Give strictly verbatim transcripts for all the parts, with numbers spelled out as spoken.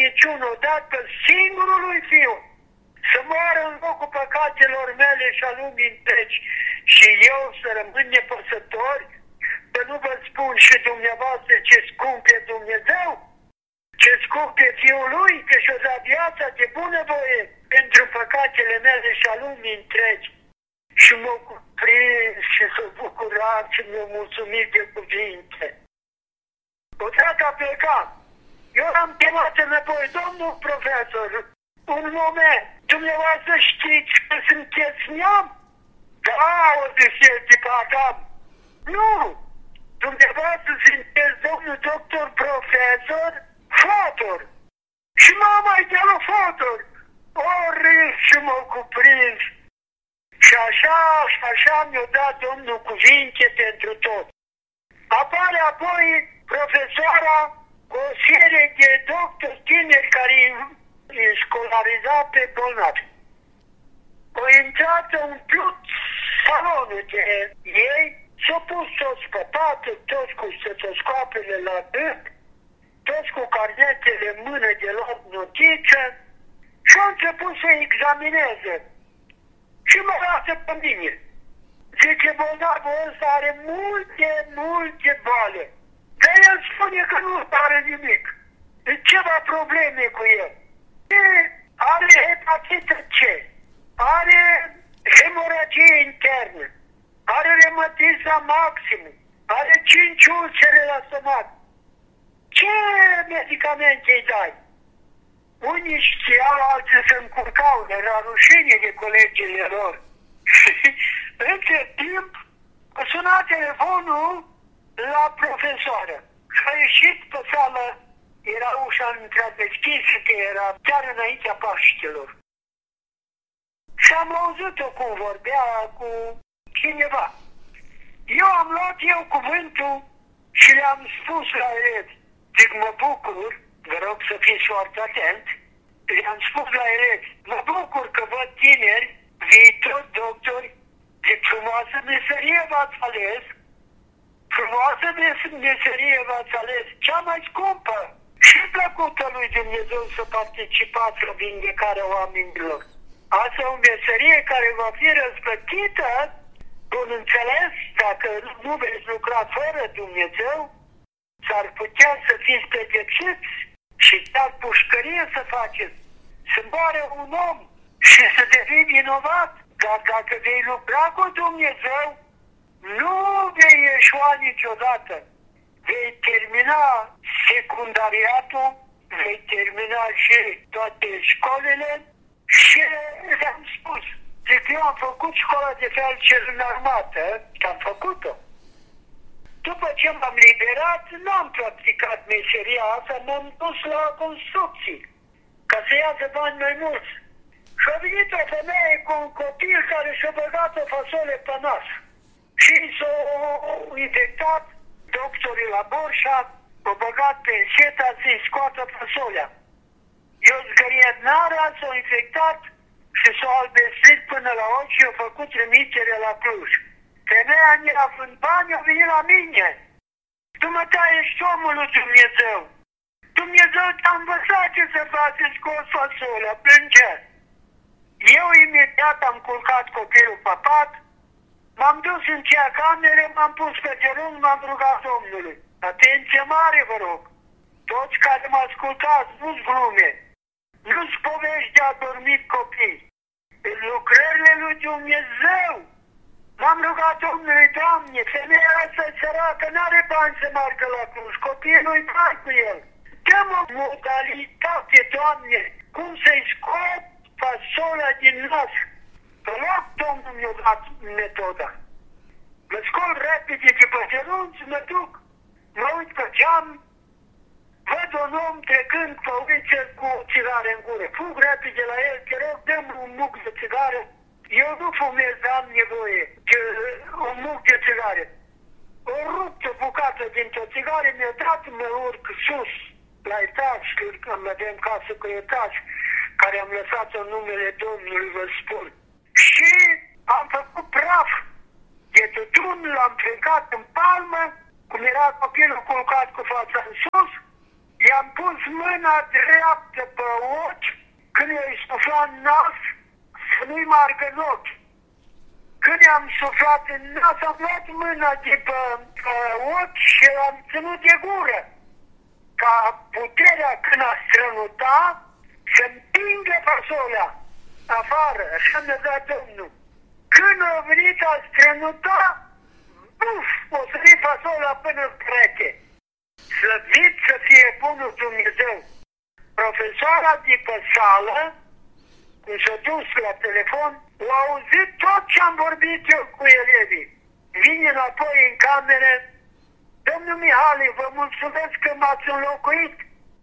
niciun odată singurului fiu să moară în locul păcatelor mele și a lumii întregi și eu să rămân nepăsător, să nu vă spun și dumneavoastră ce scump e Dumnezeu, ce scump e Fiul Lui, că și-o dat viața de bunăvoie pentru păcatele mele și a lumii întregi. Și m-a cuprins și s-a bucurat și mi-a mulțumit de cuvinte. Odată a plecat. Eu am chemat înapoi, domnul profesor, un moment, dumneavoastră știți că sunteți neam? Da, o ziceți de Adam. Nu! Dumneavoastră sunteți domnul doctor profesor Fotor. Și mama e de la Fotor. O râs și m-a cuprins. Și așa, și așa mi-a dat domnul cuvinte pentru tot. Apare apoi profesoara cu o serie de doctori tineri care îi școlariza pe bolnavi. Au intrat, au umplut salonul de ei, s-au pus toți pe pat, toți cu stetoscoapele la gât, toți cu carnetele în mână de luat notiță și au început să examineze. Și mă lasă pe mine. Zice, bolnavul ăsta are multe, multe boale. Dar el spune că nu are nimic. E ceva probleme cu el. E, are hepatită C, are hemoragie internă, are reumatism maxim, are cinci ulcere la stomac. Ce medicamente îi dai? Unii știau, alții se încurcau, era rușine de colegii lor. Între timp, a sunat telefonul la profesoară și a ieșit pe sală, era ușa întredeschisă, că era chiar înaintea Paștelor. Și am auzit-o cum vorbea cu cineva. Eu am luat eu cuvântul și le-am spus la elevi, zic, mă bucur, vă rog să fiți foarte atent, le-am spus la elevi, mă bucur că văd tineri, viitori doctori, de frumoasă meserie v-ați ales, frumoasă meserie v-ați ales, cea mai scumpă și plăcută lui Dumnezeu să participați la vindecarea oamenilor. Asta e o meserie care va fi răsplătită, bun înțeles, dacă nu veți lucra fără Dumnezeu, s-ar putea să fiți pedepsiți și chiar pușcărie să faceți, să moare un om și să devii vinovat. Dar dacă vei lucra cu Dumnezeu, nu vei ieșua niciodată. Vei termina secundariatul, vei termina și toate școlile și le-am spus. Zic, eu am făcut școala de felcer în armată, că am făcut-o. După ce m-am liberat, n-am practicat meseria asta, m-am dus la construcții, ca să iasă bani mai mulți. Și a venit o femeie cu un copil care și-a băgat o fasole pe nas. Și s-a infectat, doctorii la Borșa, a băgat pe seta să-i scoată fasolea. Eu zgăriet nara, s-a infectat și s-a albestrit până la ochi și a făcut trimitere la Cluj. Femeia neafând bani, a venit la mine. Dumneata, ești omul lui Dumnezeu. Dumnezeu te-a învățat ce să faceți cu o fasolea, plângea. Eu imediat am culcat copilul pe pat, m-am dus în cea cameră, m-am pus pe genunchi, m-am rugat Domnului. Atenție mare, vă rog! Toți care mă ascultați, nu-ți glume, nu-ți povești de adormit copii. În lucrările lui Dumnezeu m-am rugat Domnului, Doamne, femeia asta e săracă, n-are bani să meargă la Cluj, copilul-i mai cu el. Dă-mă o modalitate, Doamne, cum să-i scot fasola din nas. Pe loc Domnul mi-a dat metoda. Mă scol repede de pe genunchi, mă duc, mă uit pe geam, văd un om trecând pe uliță cu o țigară în gură. Fug repede la el, te rog, dă-mi un muc de țigară. Eu nu fumez, am nevoie de un muc de țigară. O rupt o bucată dintr-o țigară, mi-a dat, mă urc sus, la etaj, că am avem casă cu etaj, care am lăsat-o în numele Domnului, vă spun. Și am făcut praf de tutun, l-am plecat în palmă, cum era copilul culcat cu fața în sus, i-am pus mâna dreaptă pe ochi, când i-ai suflat în nas, să nu-i margă în ochi. Când i-am suflat în nas, am luat mâna de pe, pe ochi și l-am ținut de gură. Ca puterea când a strănuta, să împingă fasolea afară, așa mi-a dat Domnul. Când a venit a strănuta, uf, o sări fasolea până în prete. Slăvit să fie bunul Dumnezeu. Profesoara de pe sală, când s-a dus la telefon, a auzit tot ce am vorbit eu cu elevii. Vine înapoi în cameră, domnul Mihali, vă mulțumesc că m-ați înlocuit.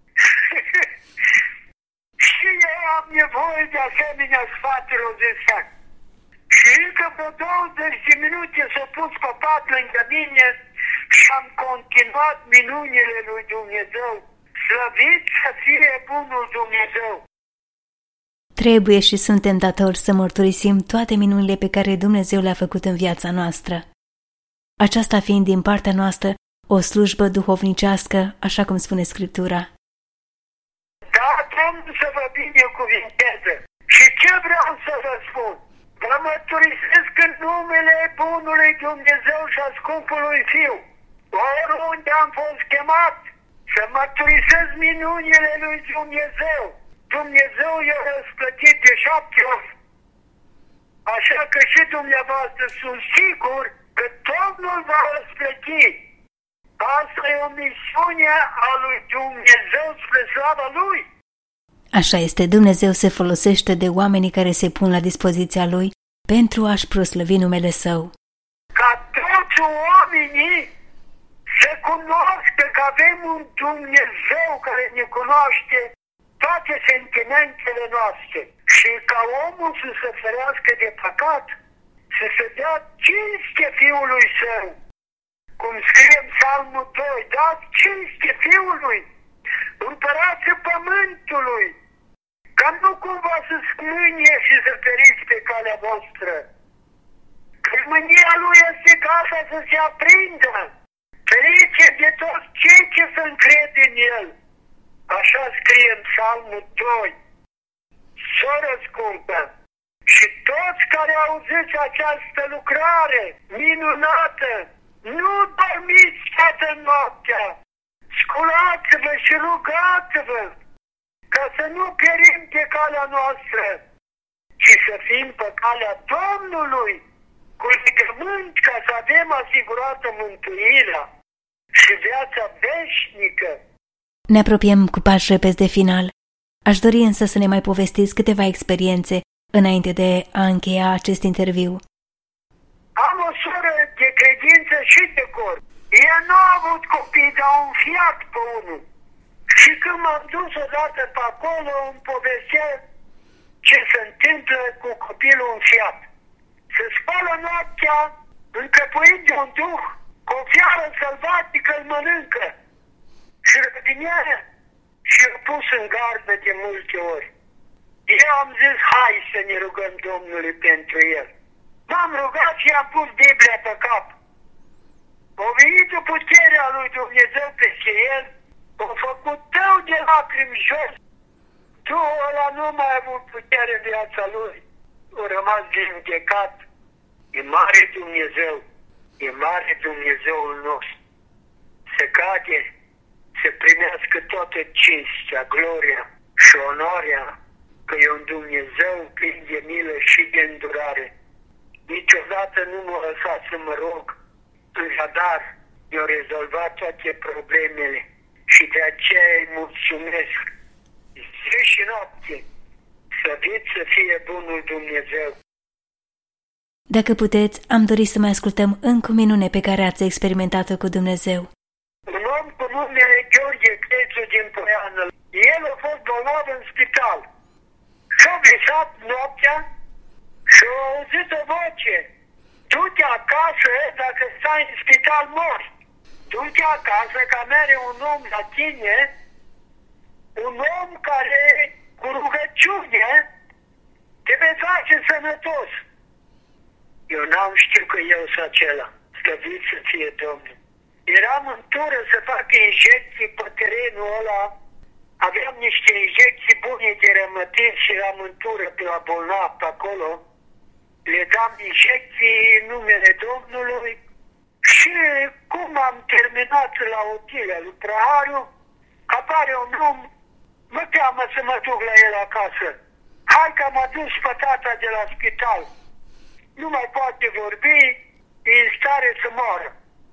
Și eu am nevoie de asemenea sfaturi, o zis. Și încă vreo douăzeci de minute s-a pus pe pat lângă mine și am continuat minunile lui Dumnezeu. Slăvit să fie bunul Dumnezeu! Trebuie și suntem datori să mărturisim toate minunile pe care Dumnezeu le-a făcut în viața noastră. Aceasta fiind din partea noastră o slujbă duhovnicească, așa cum spune Scriptura. Da, Domnul să vă binecuvinteze! Și ce vreau să vă spun? Vă mărturisesc în numele bunului Dumnezeu și a scumpului Fiu, oriunde am fost chemat, să mărturisesc minunile lui Dumnezeu. Dumnezeu i-a răsplătit de șapte ori. Așa că și dumneavoastră sunt sigur că Domnul va răsplăti. Asta e o misiune a lui Dumnezeu spre slava Lui. Așa este, Dumnezeu se folosește de oamenii care se pun la dispoziția Lui pentru a-și proslăvi numele Său. Ca toți oamenii să cunoască că avem un Dumnezeu care ne cunoaște toate sentimentele noastre și ca omul să se ferească de păcat, să se dea cinste Fiului Său. Cum scrie în Psalmul doi, dați cinste Fiului, împărați pământului, ca nu cumva să scmânie și să feriți pe calea voastră. Că mânia Lui este gata să se aprindă, ferice de toți cei ce se încred în El. Așa scrie în Psalmul doi. Soră scumpă, și toți care auziți această lucrare minunată, nu dormiți toată noaptea, sculați-vă și rugați-vă, ca să nu pierim pe calea noastră, ci să fim pe calea Domnului, cu legământ ca să avem asigurată mântuirea și viața veșnică. Ne apropiem cu pași repezi de final. Aș dori însă să ne mai povestiți câteva experiențe înainte de a încheia acest interviu. Am o soră de credință și de corp. Ea nu a avut copii, dar un fiat pe unul. Și când m-am dus odată pe acolo, îmi povestea ce se întâmplă cu copilul în fiat. Se spală noaptea, încăpuit de un duh, cu o fiară sălbatică îl mănâncă. Și rădineară și l-a pus în gardă de multe ori. Eu am zis, hai să ne rugăm Domnului pentru el. M-am rugat și am pus Biblia pe cap. A venit o putere a lui Dumnezeu peste el, a făcut tău de lacrimi jos. Duhul ăla nu mai a avut putere în viața lui. A rămas vindecat. E mare Dumnezeu, e mare Dumnezeul nostru. Se cade să primească toată cinstea, gloria și onoarea, că e un Dumnezeu plin de milă și de îndurare. Niciodată nu m-a lăsat să mă rog, în zadar, i-a rezolvat toate problemele și de aceea îi mulțumesc. Zi și noapte, slăvit să fie bunul Dumnezeu. Dacă puteți, am dorit să mai ascultăm încă o minune pe care ați experimentat-o cu Dumnezeu. Un om cu numele Gheorghe Crețu din Poiană, el a fost bolnav în spital. Și-a visat noaptea și a auzit o voce. Du-te acasă, dacă stai în spital mori. Du-te acasă, că mere un om la tine, un om care cu rugăciune te vei face sănătos. Eu n-am știut că eu sunt acela. Slăvit să fie Domnul. Eram în tură să fac injecții pe terenul ăla. Aveam niște injecții bune de rămătiri și eram în tură pe la bolnav pe acolo. Le dam injecții în numele Domnului. Și cum am terminat la Otilia lui Prahariu, apare un om, mă cheamă să mă duc la el acasă. Hai că am adus pe tata de la spital. Nu mai poate vorbi, e în stare să moară.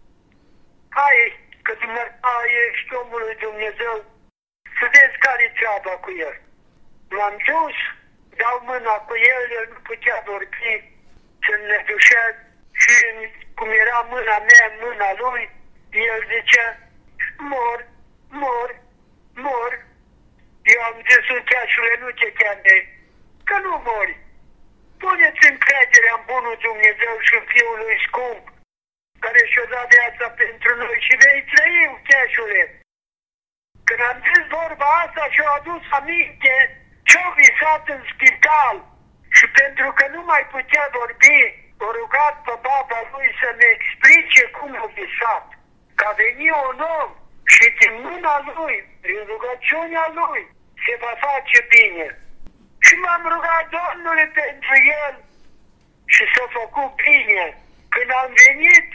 Hai, că dumneata ești omul lui Dumnezeu, să vezi care-i treaba cu el. M-am dus, dau mâna cu el, el nu putea vorbi, să ne dușea și cum era mâna mea, mâna lui, el zicea, mor, mor, mor. Eu am zis, uncheașule, nu te teme, că nu mori. Puneți încrederea în bunul Dumnezeu și în Fiul lui scump, care și-a dat viața pentru noi și vei trăi, uncheașule. Când am zis vorba asta și-a adus aminte ce-a visat în spital și pentru că nu mai putea vorbi, a rugat pe baba lui să-mi explice cum a visat. Că a venit un om și din mâna lui, prin rugăciunea lui, se va face bine. Și m-am rugat Domnului pentru el și s-a făcut bine. Când am venit,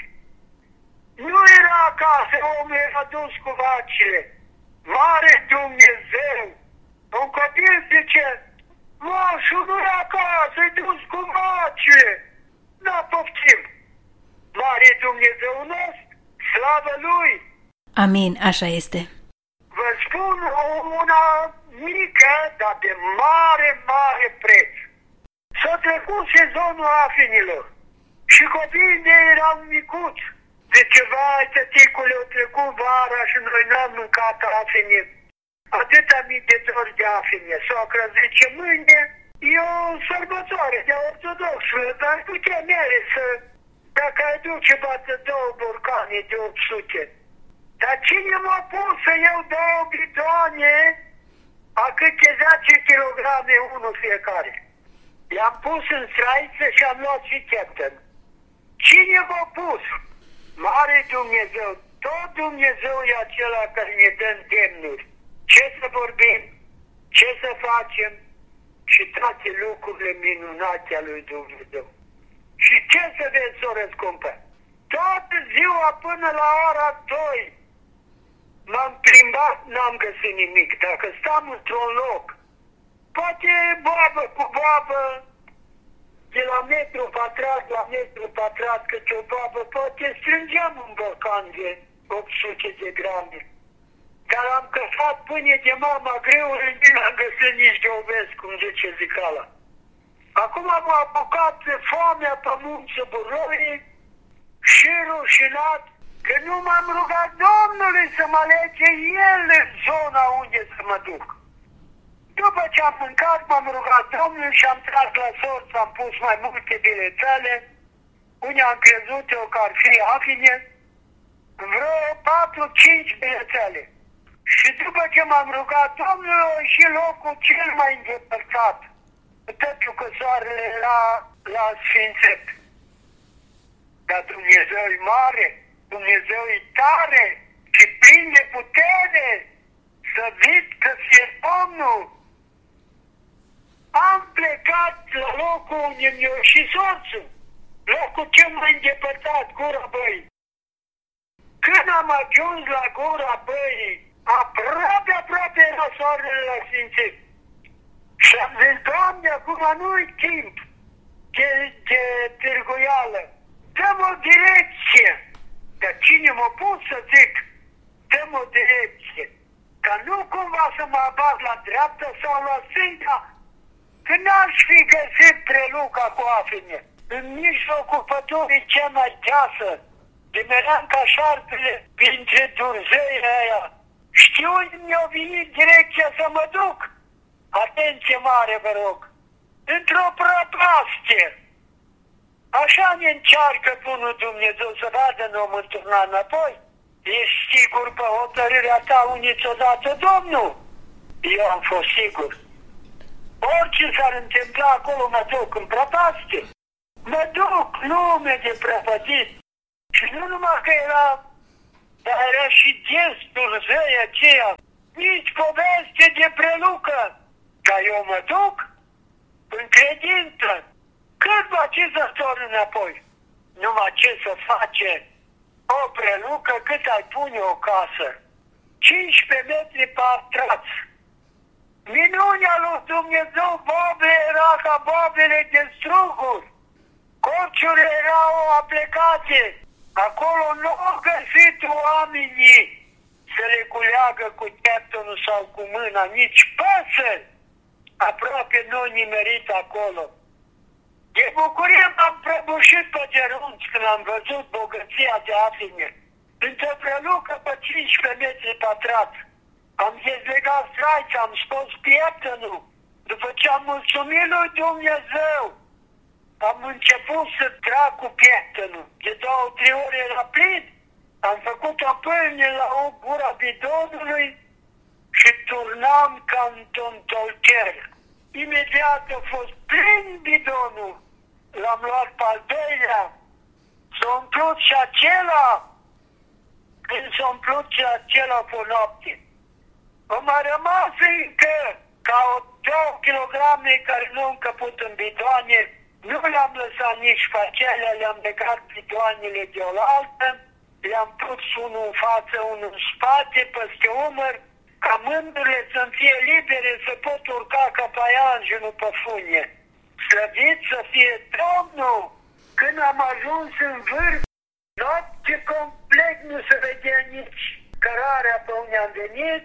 nu era acasă, omul era dus cu vacile. Mare Dumnezeu! Un copil zice, moșul nu e acasă, e dus cu vacile. Da, poftim! Mare Dumnezeu nostru, slavă Lui! Amin, așa este. Vă spun una mică, dar de mare, mare preț. S-a trecut sezonul afenilor și copiii mei erau micuți. Zice, vai, tăticule, a trecut vara și noi n-am mâncat afene. Atâta mii de dori de afene. Socra zice, mâine e o sărbătoare de ortodox, dar nu te mere să, dacă ai duce, bată două borcane de opt sute. Dar cine m-a pus să iau două bidoane a câte zece kilograme unul fiecare? I-am pus în straiță și am luat și captain. Cine m-a pus? Mare Dumnezeu, tot Dumnezeu e acela care ne dă îndemnuri. Ce să vorbim, ce să facem și toate lucrurile minunate ale lui Dumnezeu. Și ce să vezi, soră scumpă? Toată ziua până la ora doi m-am plimbat, n-am găsit nimic. Dacă stam într-un loc, poate boabă cu boabă, de la metru pătrat la metru pătrat, câte o babă, poate strângeam un borcan de opt sute de grame. Dar am căsat pâine de mama greu, nu am găsit nici de ovesc, cum zice zicala. Acum am apucat foamea pe munță burorii și rușinat că nu m-am rugat Domnului să mă lege El în zona unde să mă duc. După ce am mâncat, m-am rugat Domnului și am tras la sorți, am pus mai multe bilețele, unde am crezut eu că ar fi afine, vreo patru-cinci bilețele. Și după ce m-am rugat Domnului și locul cel mai îndepărtat, pentru că soarele era la sfințet. Dar Dumnezeu e mare, Dumnezeu e tare și plin de putere să văd că fie Domnul. Am plecat la locul unde mi-a și soțul, locul cel mai îndepărtat, Gura Băii. Când am ajuns la Gura Băii, aproape, aproape era soarele la sfințit. Și am zis, Doamne, acum nu-i timp de, de târguială. Dăm o direcție. Dar cine m-a pus să zic, dăm o direcție. Ca nu cumva să mă abat la dreapta sau la stânga, că n-aș fi găsit preluca cu afine. În mijlocul pădurii cea mai deasă, de meream ca șarpele printre durzei aia. Știu unde mi-a venit direcția să mă duc. Atenție mare, vă rog. Într-o prăpastie. Așa ne încearcă bunul Dumnezeu să vadă nu mă turna înapoi. Ești sigur pe hotărârea ta unde ți-o dată Domnul? Eu am fost sigur. Orice s-ar întâmpla acolo, mă duc în prăpastie. Mă duc, lume de prăpădit. Și nu numai că era dar era și gestul zei aceea. Nici poveste de prelucă, dar eu mă duc în credință. Cât va ce să torn înapoi? Numai ce să face o prelucă cât ai pune o casă. cincisprezece metri pătrați. Minunea lui Dumnezeu, bobe era ca bobele de struguri. Corciurile erau aplecate. Acolo nu au găsit oamenii să le culeagă cu teptonul sau cu mâna, nici păsări. Aproape nu nimerit acolo. De bucurie m-am prăbușit pe genunchi când am văzut bogăția de afine. Într-o prelucă pe cincisprezece metri pătrați. Am dezlegat straița, am scos pieptănul. După ce am mulțumit lui Dumnezeu, am început să trag cu pieptănul. De două, trei ore era plin. Am făcut o pâine la o gura bidonului și turnam ca într-un tolcher. Imediat a fost plin bidonul. L-am luat pe al doilea. S-a umplut și acela. Când s-a umplut și acela pe noapte. Am mai rămas încă ca o două kilograme care nu au încăput în bidoane. Nu le-am lăsat nici pe acelea, le-am legat bidoanele de oaltă. Le-am pus unul în față, unul în spate, peste umăr, ca mânurile să-mi fie libere să pot urca ca paianjenul pe funie. Slăvit să fie Domnul! Când am ajuns în vârf, noapte complet nu se vedea nici cărarea pe unde am venit.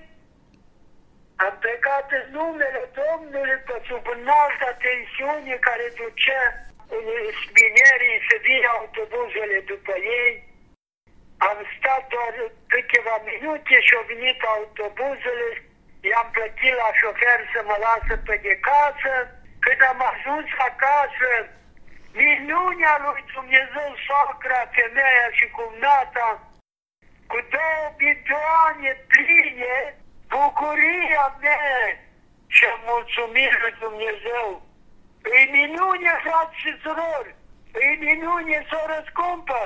Am plecat în numele Domnului pe sub înalta tensiune care ducea spinerii să vină autobuzele după ei. Am stat doar câteva minute și au venit autobuzele, i-am plătit la șofer să mă lasă pe de casă. Când am ajuns acasă, minunea lui Dumnezeu, soacra, femeia și cumnata, cu două bidoane pline, bucuria mea și am mulțumit lui Dumnezeu. Îi minune, frați și surori, îi minune soră scumpă,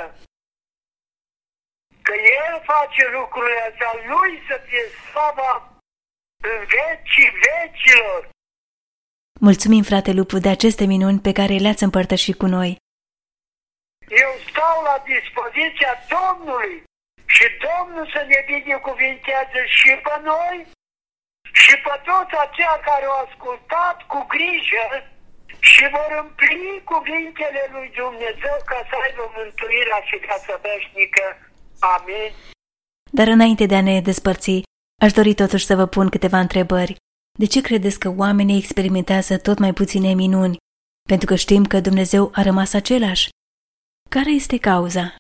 că El face lucrurile astea, Lui să fie slava în vecii vecilor. Mulțumim, frate Lupu, de aceste minuni pe care le-ați împărtășit cu noi. Eu stau la dispoziția Domnului și Domnul să ne binecuvinteze și pe noi și pe toți aceia care au ascultat cu grijă și vor împlini cuvintele lui Dumnezeu ca să aibă mântuirea și viața veșnică. Amin. Dar înainte de a ne despărți, aș dori totuși să vă pun câteva întrebări. De ce credeți că oamenii experimentează tot mai puține minuni? Pentru că știm că Dumnezeu a rămas același. Care este cauza?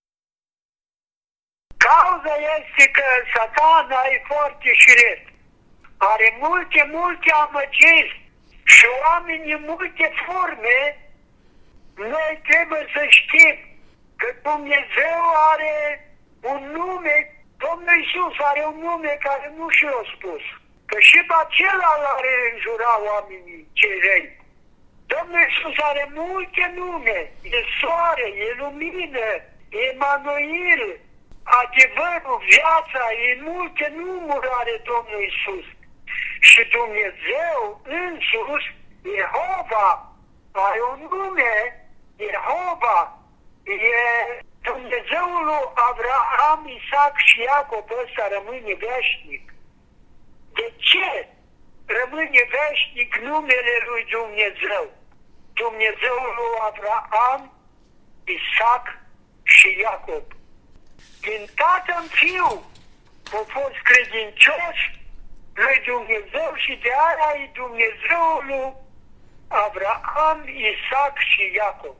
Cauza este că Satana e foarte șiret. Are multe, multe amăgiri și oamenii în multe forme. Noi trebuie să știm că Dumnezeu are un nume, Domnul Iisus are un nume care nu și l-a spus. Că și pe acela l-are înjura oamenii cei răi. Domnul Iisus are multe nume. E soare, e lumină, e Emanuel, adevărul, viața, e multe numuri are Domnul Iisus. Și Dumnezeu însuși, Jehova, are un nume, Jehova, e Dumnezeul lui Abraham, Isaac și Iacob, ăsta rămâne veșnic. De ce rămâne veșnic numele lui Dumnezeu? Dumnezeul lui Abraham, Isaac și Iacob. Din tată în fiu au fost credincioși lui Dumnezeu și de aia e Dumnezeul lui Abraham, Isaac și Iacob.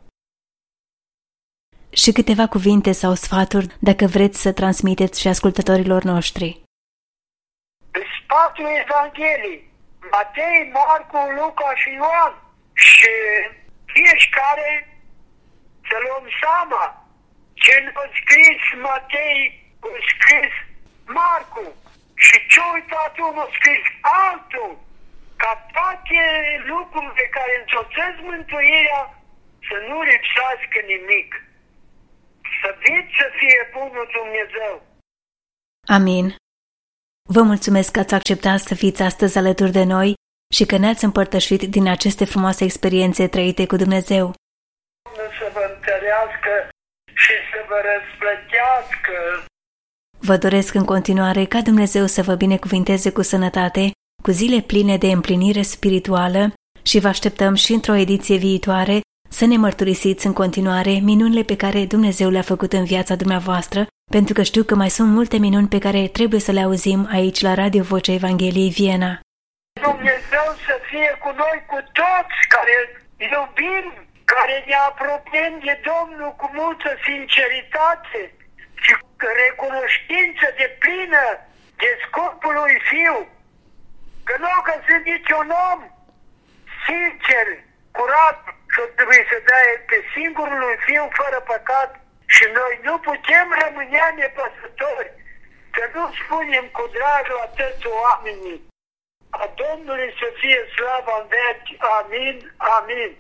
Și câteva cuvinte sau sfaturi, dacă vreți să transmiteți și ascultătorilor noștri. Patru Evanghelii, Matei, Marcu, Luca și Ioan. Și fiecare să luăm seama. Ce a scris Matei, a scris Marcu. Și ce a uitat unul, a scris altul. Ca toate lucrurile care însoțesc mântuirea să nu lipsească nimic. Să viți să fie bunul Dumnezeu. Amin. Vă mulțumesc că ați acceptat să fiți astăzi alături de noi și că ne-ați împărtășit din aceste frumoase experiențe trăite cu Dumnezeu. Să vă întărească și să vă răsplătească. Vă doresc în continuare ca Dumnezeu să vă binecuvinteze cu sănătate, cu zile pline de împlinire spirituală și vă așteptăm și într-o ediție viitoare să ne mărturisiți în continuare minunile pe care Dumnezeu le-a făcut în viața dumneavoastră, pentru că știu că mai sunt multe minuni pe care trebuie să le auzim aici la Radio Vocea Evangheliei Viena. Dumnezeu să fie cu noi, cu toți care iubim, care ne apropiem de Domnul cu multă sinceritate și recunoștință de plină de scopul lui Fiu. Că nu că sunt niciun om sincer, curat, și trebuie să dea pe singurul lui Fiu fără păcat și noi nu putem rămâne nepăsători, să nu spunem cu drag la toți oamenii. A Domnului să fie slava în veci. Amin, amin.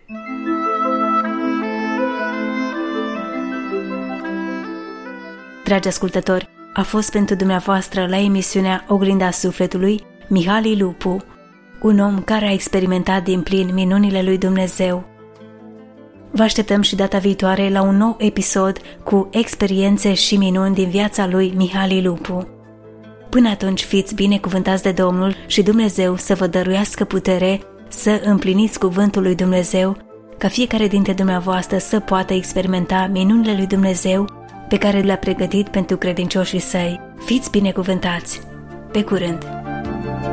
Dragi ascultători, a fost pentru dumneavoastră la emisiunea Oglinda Sufletului Mihali Lupu, un om care a experimentat din plin minunile lui Dumnezeu. Vă așteptăm și data viitoare la un nou episod cu experiențe și minuni din viața lui Mihali Lupu. Până atunci fiți binecuvântați de Domnul și Dumnezeu să vă dăruiască putere să împliniți cuvântul lui Dumnezeu, ca fiecare dintre dumneavoastră să poată experimenta minunile lui Dumnezeu pe care le-a pregătit pentru credincioșii săi. Fiți binecuvântați! Pe curând!